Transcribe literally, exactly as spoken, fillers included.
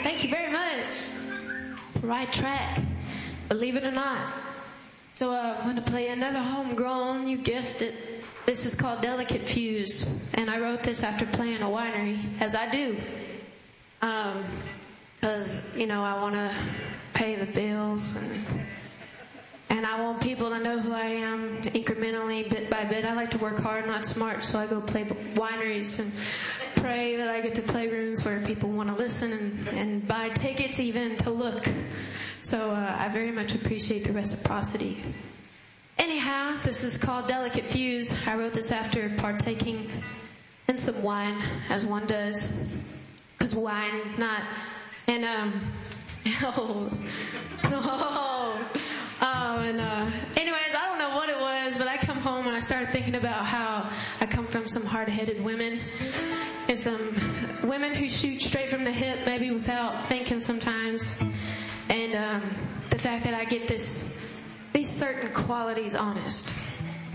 right, thank you very much. Right track, believe it or not. So uh, I'm going to play another homegrown, you guessed it. This is called Delicate Fuse, and I wrote this after playing a winery, as I do. Um, cause, you know, I want to pay the bills, and, and I want people to know who I am incrementally, bit by bit. I like to work hard, not smart, so I go play wineries and pray that I get to play rooms where people want to listen and, and buy tickets even to look. So uh, I very much appreciate the reciprocity. Anyhow, this is called Delicate Fuse. I wrote this after partaking in some wine, as one does. Because wine, not... And, um... Oh... Oh... Um, and, uh... Anyways, I don't know what it was, but I come home and I started thinking about how I come from some hard-headed women. And some women who shoot straight from the hip, maybe without thinking sometimes. And, um... the fact that I get this... these certain qualities honest.